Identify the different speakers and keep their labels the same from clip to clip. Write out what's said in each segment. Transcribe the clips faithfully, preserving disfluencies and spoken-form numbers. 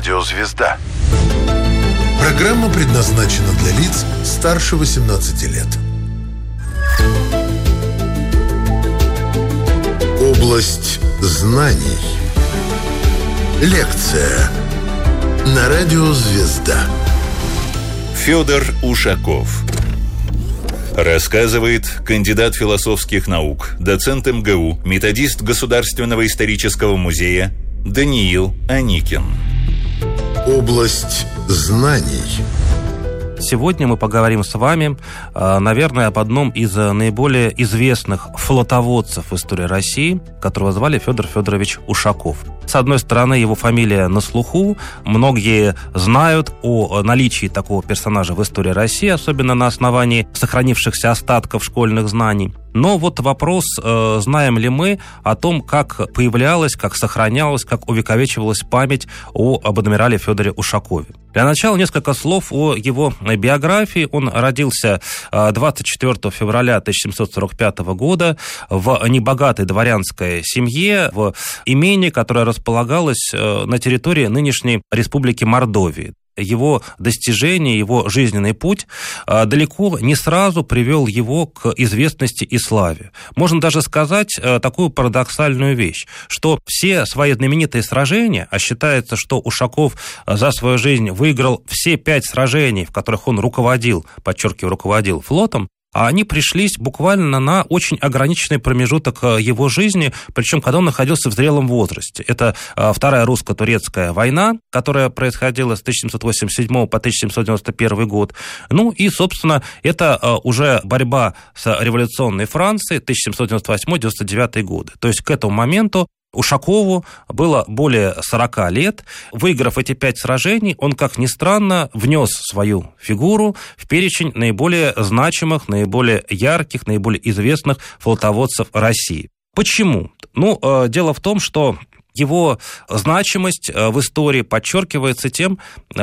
Speaker 1: Радио «Звезда».
Speaker 2: Программа предназначена для лиц старше восемнадцати лет. Область знаний. Лекция на Радио «Звезда».
Speaker 3: Федор Ушаков. Рассказывает кандидат философских наук, доцент эм гэ у, методист Государственного исторического музея Даниил Аникин.
Speaker 2: Область знаний.
Speaker 4: Сегодня мы поговорим с вами, наверное, об одном из наиболее известных флотоводцев в истории России, которого звали Федор Федорович Ушаков. С одной стороны, его фамилия на слуху, многие знают о наличии такого персонажа в истории России, особенно на основании сохранившихся остатков школьных знаний. Но вот вопрос, знаем ли мы о том, как появлялась, как сохранялась, как увековечивалась память об адмирале Федоре Ушакове. Для начала несколько слов о его биографии. Он родился двадцать четвёртого февраля тысяча семьсот сорок пятого года в небогатой дворянской семье, в имении, которое располагалось на территории нынешней республики Мордовии. Его достижения, его жизненный путь далеко не сразу привел его к известности и славе. Можно даже сказать такую парадоксальную вещь, что все свои знаменитые сражения, а считается, что Ушаков за свою жизнь выиграл все пять сражений, в которых он руководил, подчеркиваю, руководил флотом, а они пришлись буквально на очень ограниченный промежуток его жизни, причем когда он находился в зрелом возрасте. Это Вторая русско-турецкая война, которая происходила с тысяча семьсот восемьдесят седьмого по тысяча семьсот девяносто первый год. Ну и, собственно, это уже борьба с революционной Францией тысяча семьсот девяносто восьмой — девяносто девятый годы. То есть к этому моменту Ушакову было более сорока лет. Выиграв эти пять сражений, он, как ни странно, внес свою фигуру в перечень наиболее значимых, наиболее ярких, наиболее известных флотоводцев России. Почему? Ну, дело в том, что его значимость в истории подчеркивается тем,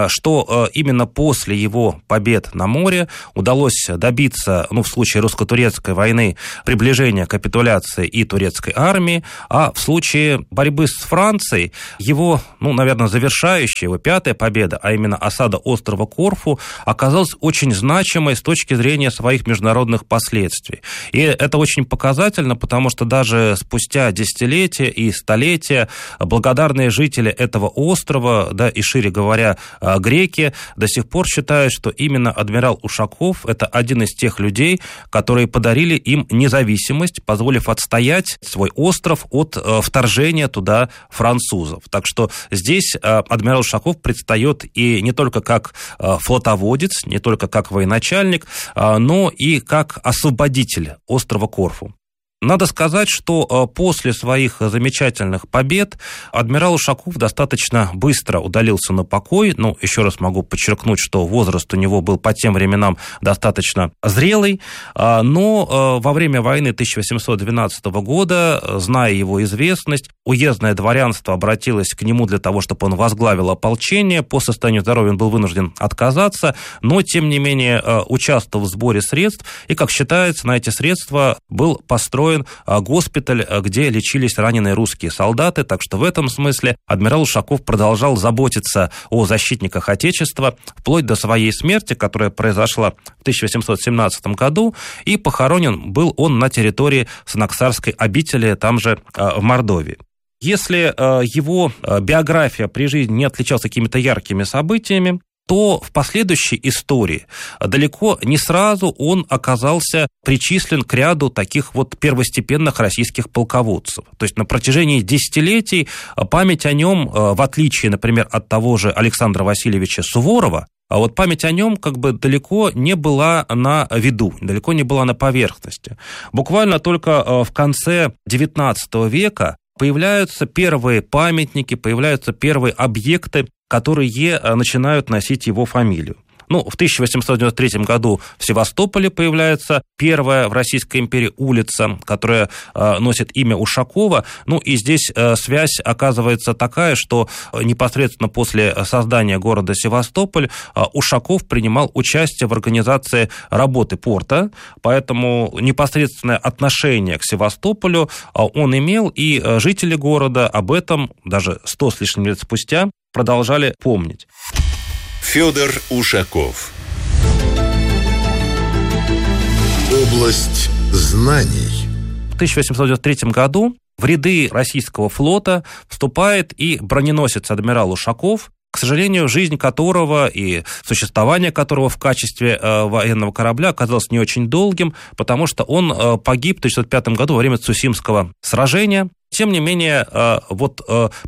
Speaker 4: что именно после его побед на море удалось добиться, ну, в случае русско-турецкой войны, приближения к капитуляции и турецкой армии, а в случае борьбы с Францией его, ну, наверное, завершающая, его пятая победа, а именно осада острова Корфу, оказалась очень значимой с точки зрения своих международных последствий. И это очень показательно, потому что даже спустя десятилетия и столетия благодарные жители этого острова, да и, шире говоря, греки, до сих пор считают, что именно адмирал Ушаков – это один из тех людей, которые подарили им независимость, позволив отстоять свой остров от вторжения туда французов. Так что здесь адмирал Ушаков предстает и не только как флотоводец, не только как военачальник, но и как освободитель острова Корфу. Надо сказать, что после своих замечательных побед адмирал Ушаков достаточно быстро удалился на покой. Ну, еще раз могу подчеркнуть, что возраст у него был по тем временам достаточно зрелый. Но во время войны тысяча восемьсот двенадцатого года, зная его известность, уездное дворянство обратилось к нему для того, чтобы он возглавил ополчение. По состоянию здоровья он был вынужден отказаться, но, тем не менее, участвовал в сборе средств. И, как считается, на эти средства был построен госпиталь, где лечились раненые русские солдаты, так что в этом смысле адмирал Ушаков продолжал заботиться о защитниках Отечества вплоть до своей смерти, которая произошла в тысяча восемьсот семнадцатом году, и похоронен был он на территории Санаксарской обители, там же в Мордовии. Если его биография при жизни не отличалась какими-то яркими событиями, то в последующей истории далеко не сразу он оказался причислен к ряду таких вот первостепенных российских полководцев. То есть на протяжении десятилетий память о нем, в отличие, например, от того же Александра Васильевича Суворова, а вот память о нем как бы далеко не была на виду, далеко не была на поверхности. Буквально только в конце девятнадцатого века появляются первые памятники, появляются первые объекты, которые начинают носить его фамилию. Ну, в тысяча восемьсот девяносто третьем году в Севастополе появляется первая в Российской империи улица, которая э, носит имя Ушакова. Ну, и здесь э, связь оказывается такая, что непосредственно после создания города Севастополь э, Ушаков принимал участие в организации работы порта, поэтому непосредственное отношение к Севастополю э, он имел, и э, жители города об этом даже сто с лишним лет спустя продолжали помнить.
Speaker 3: Федор Ушаков.
Speaker 2: Область знаний.
Speaker 4: В тысяча восемьсот девяносто третьем году в ряды российского флота вступает и броненосец адмирал Ушаков, к сожалению, жизнь которого и существование которого в качестве э, военного корабля оказалось не очень долгим, потому что он э, погиб в тысяча девятьсот пятом году во время Цусимского сражения. Тем не менее, вот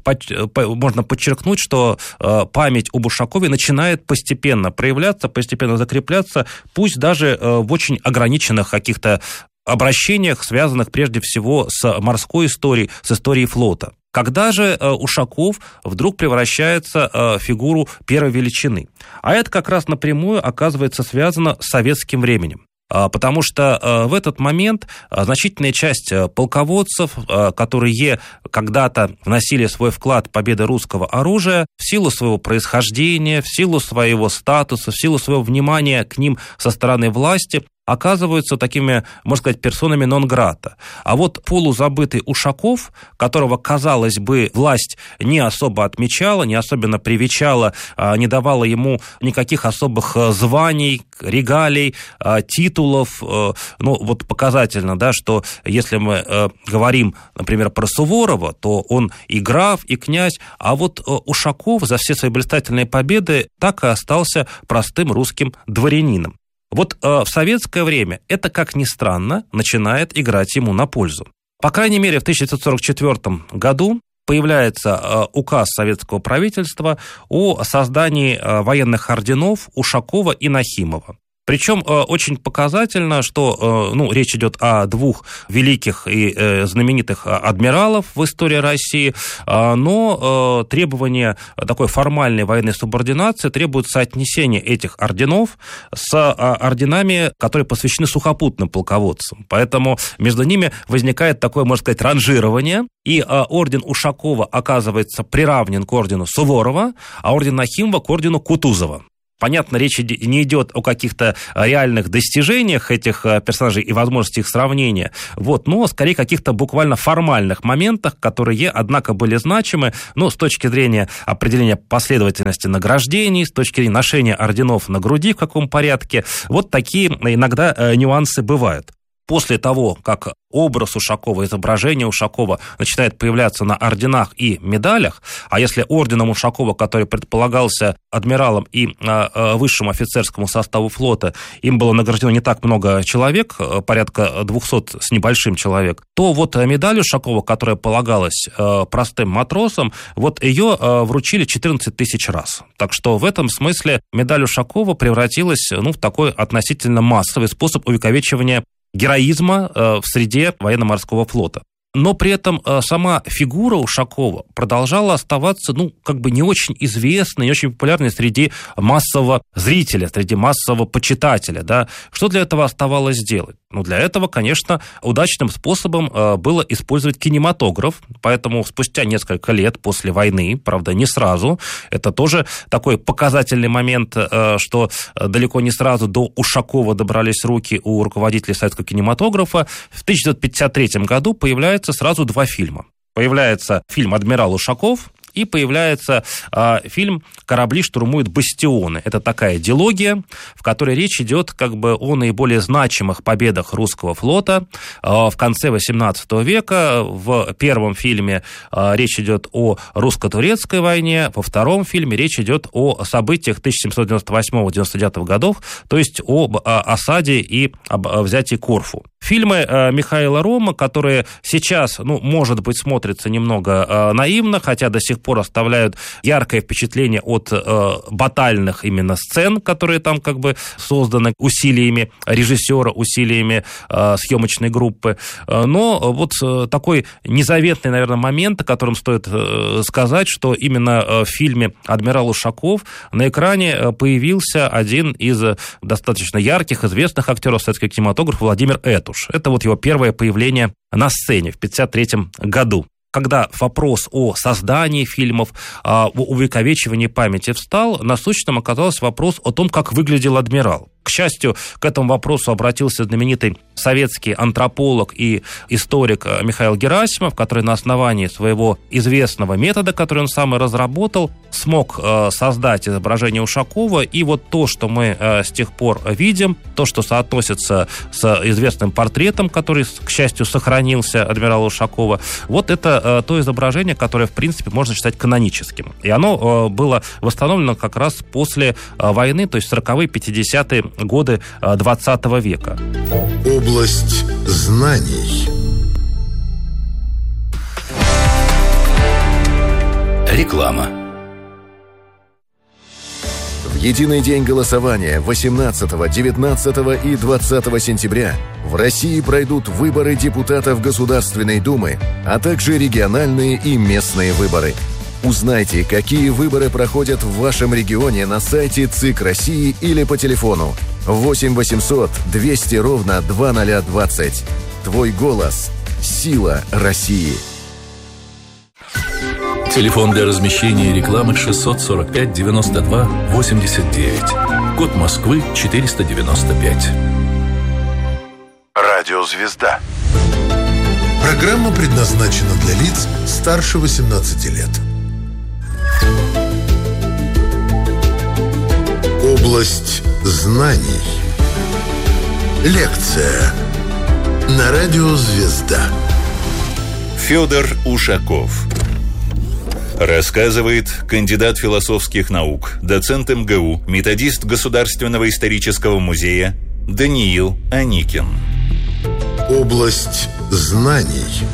Speaker 4: можно подчеркнуть, что память об Ушакове начинает постепенно проявляться, постепенно закрепляться, пусть даже в очень ограниченных каких-то обращениях, связанных прежде всего с морской историей, с историей флота. Когда же Ушаков вдруг превращается в фигуру первой величины? А это как раз напрямую оказывается связано с советским временем. Потому что в этот момент значительная часть полководцев, которые когда-то вносили свой вклад в победу русского оружия, в силу своего происхождения, в силу своего статуса, в силу своего внимания к ним со стороны власти, оказываются такими, можно сказать, персонами нон-грата. А вот полузабытый Ушаков, которого, казалось бы, власть не особо отмечала, не особенно привечала, не давала ему никаких особых званий, регалий, титулов. Ну, вот показательно, да, что если мы говорим, например, про Суворова, то он и граф, и князь, а вот Ушаков за все свои блистательные победы так и остался простым русским дворянином. Вот э, в советское время это, как ни странно, начинает играть ему на пользу. По крайней мере, в тысяча девятьсот сорок четвёртом году появляется э, указ советского правительства о создании э, военных орденов Ушакова и Нахимова. Причем э, очень показательно, что э, ну, речь идет о двух великих и э, знаменитых адмиралов в истории России, э, но э, требования такой формальной военной субординации требуют соотнесения этих орденов с э, орденами, которые посвящены сухопутным полководцам. Поэтому между ними возникает такое, можно сказать, ранжирование, и э, орден Ушакова оказывается приравнен к ордену Суворова, а орден Нахимова к ордену Кутузова. Понятно, речь не идет о каких-то реальных достижениях этих персонажей и возможности их сравнения, вот, но скорее каких-то буквально формальных моментах, которые, однако, были значимы, ну, с точки зрения определения последовательности награждений, с точки зрения ношения орденов на груди в каком порядке. Вот такие иногда нюансы бывают. После того, как образ Ушакова, изображение Ушакова начинает появляться на орденах и медалях, а если орденом Ушакова, который предполагался адмиралом и э, высшему офицерскому составу флота, им было награждено не так много человек, порядка двухсот с небольшим человек, то вот медаль Ушакова, которая полагалась э, простым матросам, вот ее э, вручили четырнадцать тысяч раз. Так что в этом смысле медаль Ушакова превратилась, ну, в такой относительно массовый способ увековечивания героизма э, в среде военно-морского флота. Но при этом э, сама фигура Ушакова продолжала оставаться, ну, как бы не очень известной, не очень популярной среди массового зрителя, среди массового почитателя, да. Что для этого оставалось делать? Ну, для этого, конечно, удачным способом э, было использовать кинематограф, поэтому спустя несколько лет после войны, правда, не сразу, это тоже такой показательный момент, э, что далеко не сразу до Ушакова добрались руки у руководителей советского кинематографа. В тысяча девятьсот пятьдесят третьем году появляется сразу два фильма. Появляется фильм «Адмирал Ушаков», и появляется э, фильм «Корабли штурмуют бастионы». Это такая дилогия, в которой речь идет как бы о наиболее значимых победах русского флота э, в конце восемнадцатого века. В первом фильме э, речь идет о русско-турецкой войне, во втором фильме речь идет о событиях тысяча семьсот девяносто восьмого — девяносто девятого годов, то есть об э, осаде и об э, взятии Корфу. Фильмы э, Михаила Рома, которые сейчас, ну, может быть, смотрятся немного э, наивно, хотя до сих пор оставляют яркое впечатление от э, батальных именно сцен, которые там как бы созданы усилиями режиссера, усилиями э, съемочной группы. Но вот э, такой незаветный, наверное, момент, о котором стоит э, сказать, что именно э, в фильме «Адмирал Ушаков» на экране э, появился один из достаточно ярких, известных актеров советского кинематографа Владимир Этуш. Это вот его первое появление на сцене в пятьдесят третьем году. Когда вопрос о создании фильмов, о увековечивании памяти встал, насущным оказался вопрос о том, как выглядел адмирал. К счастью, к этому вопросу обратился знаменитый советский антрополог и историк Михаил Герасимов, который на основании своего известного метода, который он сам и разработал, смог э, создать изображение Ушакова. И вот то, что мы э, с тех пор видим, то, что соотносится с известным портретом, который, к счастью, сохранился, адмирала Ушакова, вот это э, то изображение, которое, в принципе, можно считать каноническим. И оно э, было восстановлено как раз после э, войны, то есть сороковые, пятидесятые годы двадцатого века.
Speaker 2: Область знаний.
Speaker 1: Реклама.
Speaker 5: В единый день голосования восемнадцатого, девятнадцатого и двадцатого сентября в России пройдут выборы депутатов Государственной Думы, а также региональные и местные выборы. Узнайте, какие выборы проходят в вашем регионе на сайте ЦИК России или по телефону восемь восемьсот двести ровно двадцать двадцать. Твой голос – сила России.
Speaker 1: Телефон для размещения рекламы шестьсот сорок пять девяносто два восемьдесят девять. Код Москвы четыреста девяносто пять.
Speaker 2: Радиозвезда. Программа предназначена для лиц старше восемнадцати лет. Область знаний. Лекция на радио «Звезда».
Speaker 3: Федор Ушаков. Рассказывает кандидат философских наук, доцент эм гэ у, методист Государственного исторического музея Даниил Аникин.
Speaker 2: Область знаний.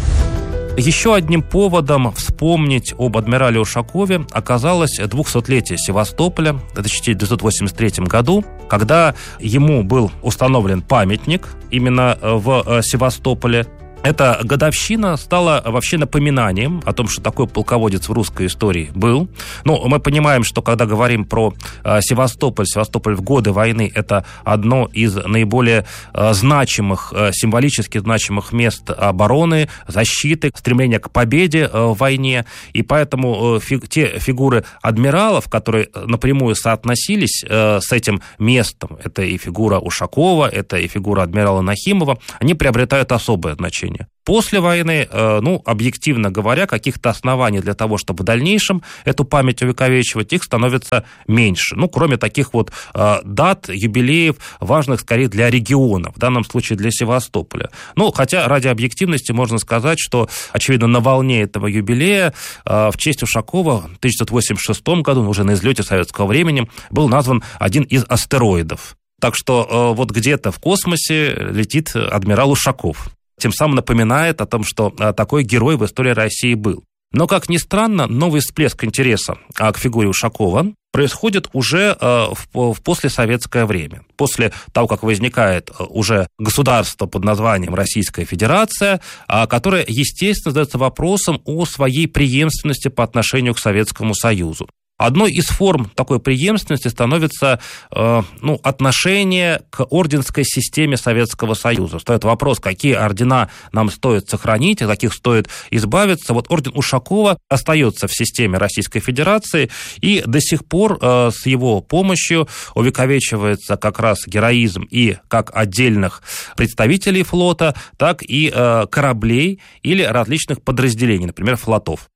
Speaker 4: Еще одним поводом вспомнить об адмирале Ушакове оказалось двухсотлетие Севастополя в тысяча девятьсот восемьдесят третьем году, когда ему был установлен памятник именно в Севастополе. Эта годовщина стала вообще напоминанием о том, что такой полководец в русской истории был. Ну, мы понимаем, что когда говорим про э, Севастополь, Севастополь в годы войны — это одно из наиболее э, значимых, э, символически значимых мест обороны, защиты, стремления к победе э, в войне. И поэтому э, фи- те фигуры адмиралов, которые напрямую соотносились э, с этим местом, это и фигура Ушакова, это и фигура адмирала Нахимова, они приобретают особое значение. После войны, ну, объективно говоря, каких-то оснований для того, чтобы в дальнейшем эту память увековечивать, их становится меньше. Ну, кроме таких вот дат, юбилеев, важных скорее для региона, в данном случае для Севастополя. Ну, хотя ради объективности можно сказать, что, очевидно, на волне этого юбилея в честь Ушакова в тысяча девятьсот восемьдесят шестом году, уже на излете советского времени, был назван один из астероидов. Так что вот где-то в космосе летит адмирал Ушаков. Тем самым напоминает о том, что такой герой в истории России был. Но, как ни странно, новый всплеск интереса к фигуре Ушакова происходит уже в послесоветское время. После того, как возникает уже государство под названием Российская Федерация, которое, естественно, задается вопросом о своей преемственности по отношению к Советскому Союзу. Одной из форм такой преемственности становится э, ну, отношение к орденской системе Советского Союза. Стоит вопрос, какие ордена нам стоит сохранить, от каких стоит избавиться. Вот орден Ушакова остается в системе Российской Федерации, и до сих пор э, с его помощью увековечивается как раз героизм и как отдельных представителей флота, так и э, кораблей или различных подразделений, например, флотов.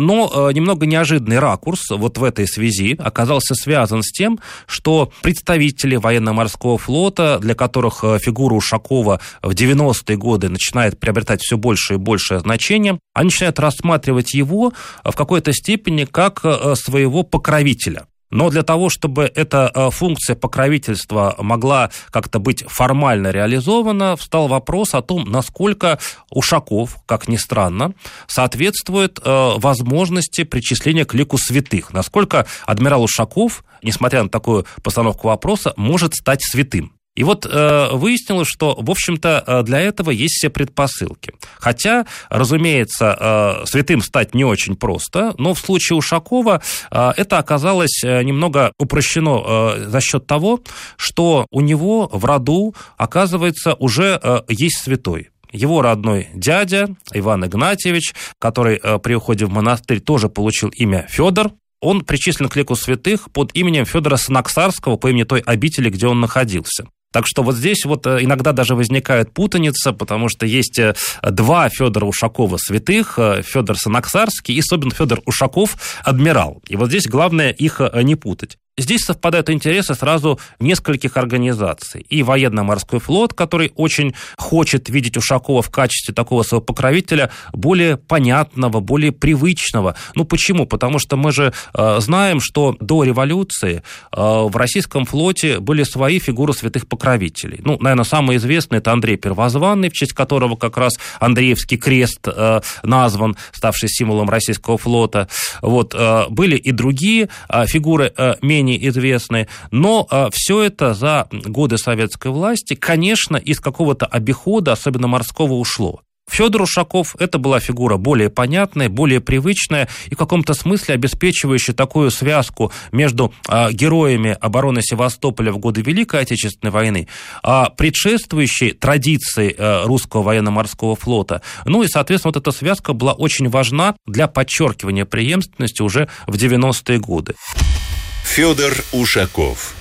Speaker 4: Но немного неожиданный ракурс вот в этой связи оказался связан с тем, что представители военно-морского флота, для которых фигура Ушакова в девяностые годы начинает приобретать все большее и большее значение, они начинают рассматривать его в какой-то степени как своего покровителя. Но для того, чтобы эта функция покровительства могла как-то быть формально реализована, встал вопрос о том, насколько Ушаков, как ни странно, соответствует возможности причисления к лику святых. Насколько адмирал Ушаков, несмотря на такую постановку вопроса, может стать святым. И вот э, выяснилось, что, в общем-то, для этого есть все предпосылки. Хотя, разумеется, э, святым стать не очень просто, но в случае Ушакова э, это оказалось немного упрощено э, за счет того, что у него в роду, оказывается, уже э, есть святой. Его родной дядя Иван Игнатьевич, который э, при уходе в монастырь тоже получил имя Федор, он причислен к лику святых под именем Федора Санаксарского по имени той обители, где он находился. Так что вот здесь вот иногда даже возникает путаница, потому что есть два Федора Ушакова святых, Федор Санаксарский и, собственно, Федор Ушаков адмирал. И вот здесь главное их не путать. Здесь совпадают интересы сразу нескольких организаций. И военно-морской флот, который очень хочет видеть Ушакова в качестве такого своего покровителя, более понятного, более привычного. Ну почему? Потому что мы же э, знаем, что до революции э, в российском флоте были свои фигуры святых покровителей. Ну, наверное, самый известный — это Андрей Первозванный, в честь которого как раз Андреевский крест э, назван, ставший символом российского флота. Вот, э, были и другие э, фигуры э, менее известные, но а, все это за годы советской власти, конечно, из какого-то обихода, особенно морского, ушло. Федор Ушаков — это была фигура более понятная, более привычная и в каком-то смысле обеспечивающая такую связку между а, героями обороны Севастополя в годы Великой Отечественной войны, а предшествующей традиции а, русского военно-морского флота. Ну и, соответственно, вот эта связка была очень важна для подчеркивания преемственности уже в девяностые годы.
Speaker 3: Федор Ушаков.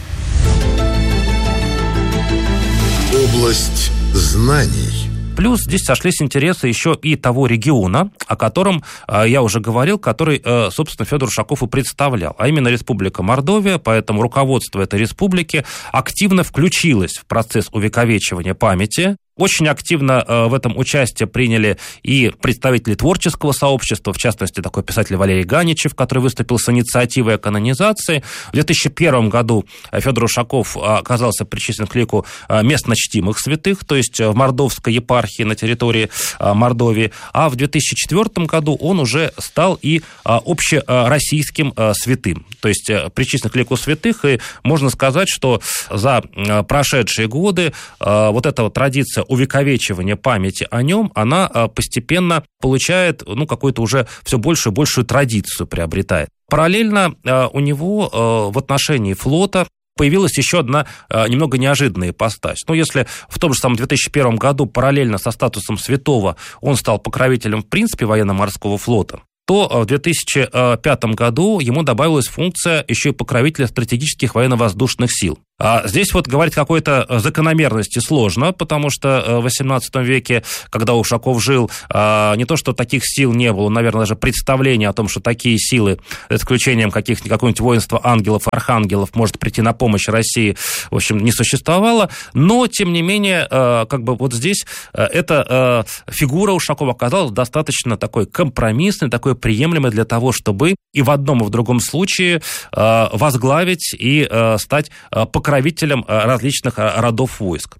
Speaker 2: Область знаний.
Speaker 4: Плюс здесь сошлись интересы еще и того региона, о котором э, я уже говорил, который, э, собственно, Федор Ушаков и представлял, а именно Республика Мордовия, поэтому руководство этой республики активно включилось в процесс увековечивания памяти. Очень активно э, в этом участие приняли и представители творческого сообщества, в частности, такой писатель Валерий Ганичев, который выступил с инициативой о канонизации. В две тысячи первом году Федор Ушаков оказался причислен к лику местно чтимых святых, то есть в Мордовской епархии на территории Мордовии, а в две тысячи четвёртом году он уже стал и общероссийским святым, то есть причислен к лику святых, и можно сказать, что за прошедшие годы вот эта вот традиция увековечивания памяти о нем, она постепенно получает, ну, какую-то уже все большую и большую традицию приобретает. Параллельно у него в отношении флота появилась еще одна немного неожиданная ипостась. Ну, если в том же самом две тысячи первом году параллельно со статусом святого он стал покровителем, в принципе, военно-морского флота, то в две тысячи пятом году ему добавилась функция еще и покровителя стратегических военно-воздушных сил. А здесь вот говорить о какой-то закономерности сложно, потому что в восемнадцатом веке, когда Ушаков жил, не то что таких сил не было, наверное, даже представления о том, что такие силы, за исключением каких, какого-нибудь воинства ангелов и архангелов, может прийти на помощь России, в общем, не существовало. Но, тем не менее, как бы вот здесь эта фигура Ушакова оказалась достаточно такой компромиссной, такой приемлемой для того, чтобы и в одном, и в другом случае возглавить и стать покровителем покровителем различных родов войск.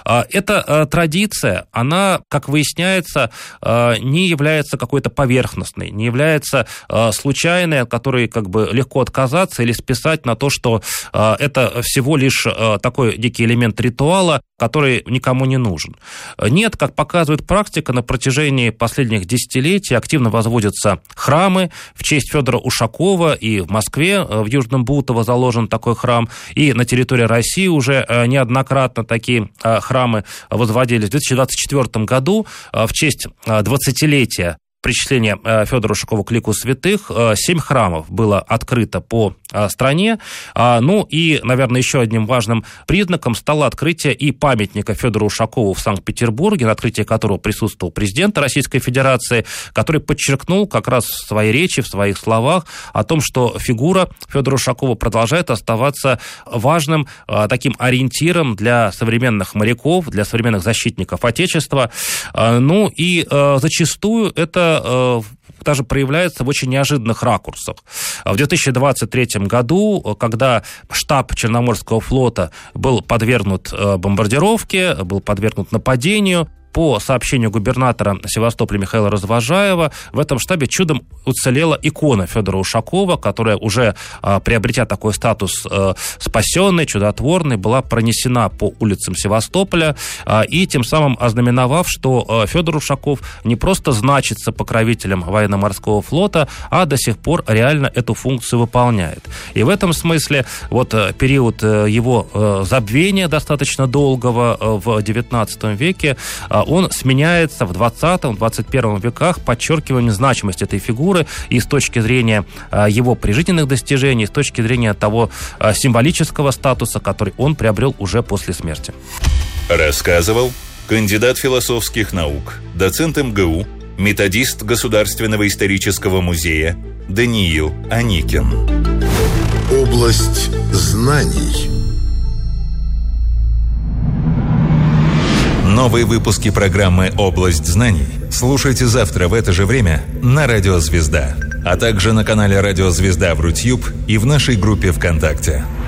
Speaker 4: Эта традиция, она, как выясняется, не является какой-то поверхностной, не является случайной, от которой как бы легко отказаться или списать на то, что это всего лишь такой некий элемент ритуала, который никому не нужен. Нет, как показывает практика, на протяжении последних десятилетий активно возводятся храмы в честь Федора Ушакова, и в Москве, в Южном Бутово заложен такой храм, и на территории России уже неоднократно такие храмы возводились. В две тысячи двадцать четвёртом году в честь двадцатилетия причисления Федора Ушакова к лику святых семь храмов было открыто по стране. Ну и, наверное, еще одним важным признаком стало открытие и памятника Федору Ушакову в Санкт-Петербурге, на открытии которого присутствовал президент Российской Федерации, который подчеркнул как раз в своей речи, в своих словах о том, что фигура Федора Ушакова продолжает оставаться важным таким ориентиром для современных моряков, для современных защитников Отечества. Ну и зачастую это это даже проявляется в очень неожиданных ракурсах. В две тысячи двадцать третьем году, когда штаб Черноморского флота был подвергнут бомбардировке, был подвергнут нападению, по сообщению губернатора Севастополя Михаила Развожаева, в этом штабе чудом уцелела икона Федора Ушакова, которая уже, приобретя такой статус спасенной, чудотворной, была пронесена по улицам Севастополя, и тем самым ознаменовав, что Федор Ушаков не просто значится покровителем военно-морского флота, а до сих пор реально эту функцию выполняет. И в этом смысле вот период его забвения достаточно долгого в девятнадцатом веке, он сменяется в двадцатом-двадцать первом веках подчеркиванием значимости этой фигуры и с точки зрения его прижизненных достижений, и с точки зрения того символического статуса, который он приобрел уже после смерти.
Speaker 3: Рассказывал кандидат философских наук, доцент эм гэ у, методист Государственного исторического музея Даниил Аникин.
Speaker 2: Область знаний.
Speaker 3: Новые выпуски программы «Область знаний» слушайте завтра в это же время на Радио Звезда, а также на канале Радио Звезда в Рутьюб и в нашей группе ВКонтакте.